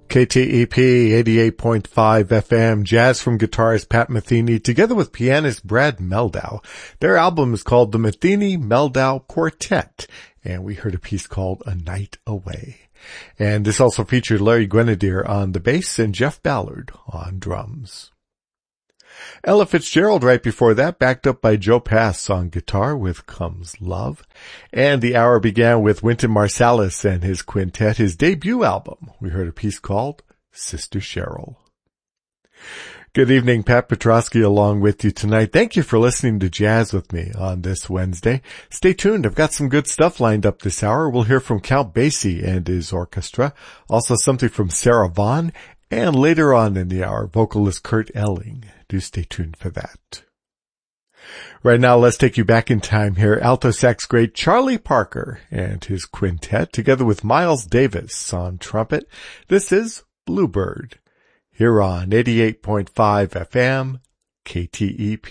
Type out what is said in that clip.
KTEP 88.5 FM, jazz from guitarist Pat Metheny together with pianist Brad Mehldau. Their album is called the Metheny-Mehldau Quartet, and we heard a piece called A Night Away. And this also featured Larry Grenadier on the bass and Jeff Ballard on drums. Ella Fitzgerald right before that, backed up by Joe Pass on guitar with Comes Love. And the hour began with Wynton Marsalis and his quintet, his debut album. We heard a piece called Sister Cheryl. Good evening, Pat Petrosky along with you tonight. Thank you for listening to Jazz with me on this Wednesday. Stay tuned. I've got some good stuff lined up this hour. We'll hear from Count Basie and his orchestra. Also something from Sarah Vaughan. And later on in the hour, vocalist Kurt Elling. Do stay tuned for that. Right now, let's take you back in time here. Alto sax great Charlie Parker and his quintet together with Miles Davis on trumpet. This is Bluebird here on 88.5 FM KTEP.